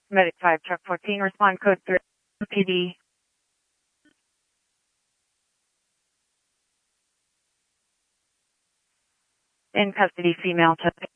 Medic 5, truck 14, respond code 3, PD. In custody, female,